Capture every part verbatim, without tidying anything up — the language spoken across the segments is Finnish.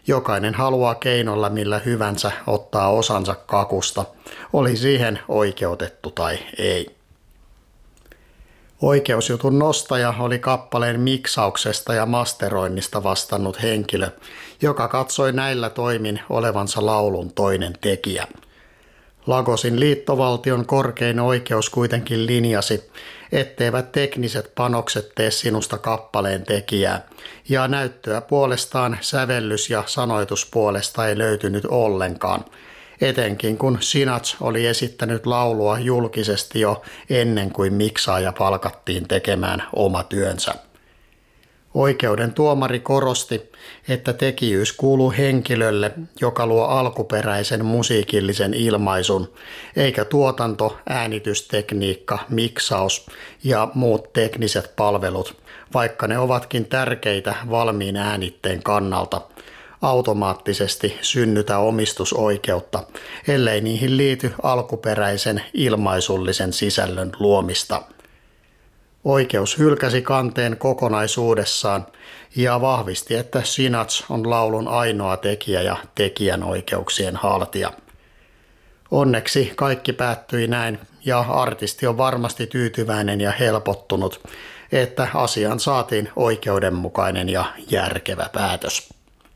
Jokainen haluaa keinolla millä hyvänsä ottaa osansa kakusta, oli siihen oikeutettu tai ei. Oikeusjutun nostaja oli kappaleen miksauksesta ja masteroinnista vastannut henkilö, joka katsoi näillä toimin olevansa laulun toinen tekijä. Lagosin liittovaltion korkein oikeus kuitenkin linjasi, etteivät tekniset panokset tee sinusta kappaleen tekijää, ja näyttöä puolestaan sävellys- ja sanoituspuolesta ei löytynyt ollenkaan, etenkin kun Sinach oli esittänyt laulua julkisesti jo ennen kuin miksaaja palkattiin tekemään oma työnsä. Oikeuden tuomari korosti, että tekijyys kuuluu henkilölle, joka luo alkuperäisen musiikillisen ilmaisun, eikä tuotanto, äänitystekniikka, miksaus ja muut tekniset palvelut, vaikka ne ovatkin tärkeitä valmiin äänitteen kannalta, automaattisesti synnytä omistusoikeutta, ellei niihin liity alkuperäisen ilmaisullisen sisällön luomista. Oikeus hylkäsi kanteen kokonaisuudessaan ja vahvisti, että Sinach on laulun ainoa tekijä ja tekijänoikeuksien haltija. Onneksi kaikki päättyi näin ja artisti on varmasti tyytyväinen ja helpottunut, että asiaan saatiin oikeudenmukainen ja järkevä päätös.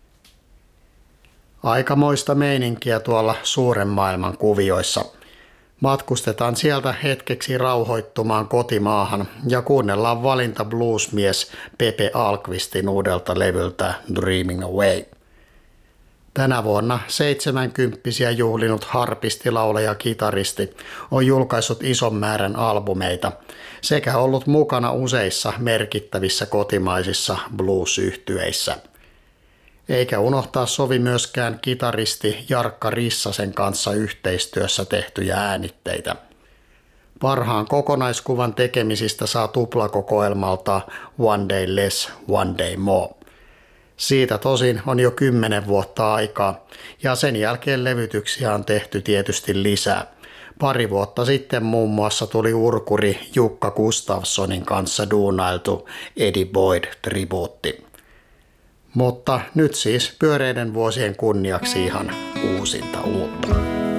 Aikamoista meininkiä tuolla suuren maailman kuvioissa. Matkustetaan sieltä hetkeksi rauhoittumaan kotimaahan ja kuunnellaan valinta bluesmies Pepe Alkvistin uudelta levyltä Dreaming Away. Tänä vuonna seitsemänkymppisiä juhlinut harpisti, laulaja, kitaristi on julkaissut ison määrän albumeita sekä ollut mukana useissa merkittävissä kotimaisissa blues-yhtyeissä. Eikä unohtaa sovi myöskään kitaristi Jarkka Rissasen kanssa yhteistyössä tehtyjä äänitteitä. Parhaan kokonaiskuvan tekemisistä saa tuplakokoelmalta One Day Less, One Day More. Siitä tosin on jo kymmenen vuotta aikaa ja sen jälkeen levytyksiä on tehty tietysti lisää. Pari vuotta sitten muun muassa tuli urkuri Jukka Gustafssonin kanssa duunailtu Eddie Boyd-tribuutti. Mutta nyt siis pyöreiden vuosien kunniaksi ihan uusinta uutta.